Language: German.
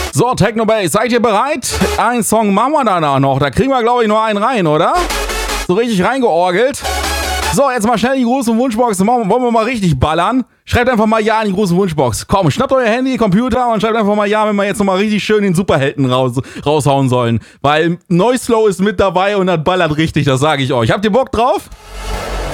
So, Technobase, seid ihr bereit? Einen Song machen wir danach noch. Da kriegen wir, glaube ich, nur einen rein, oder? So richtig reingeorgelt. So, jetzt mal schnell die große Wunschbox. Wollen wir mal richtig ballern? Schreibt einfach mal Ja in die große Wunschbox. Komm, schnappt euer Handy, Computer und schreibt einfach mal Ja, wenn wir jetzt nochmal richtig schön den Superhelden raushauen sollen. Weil Noislow ist mit dabei und das ballert richtig, das sage ich euch. Habt ihr Bock drauf?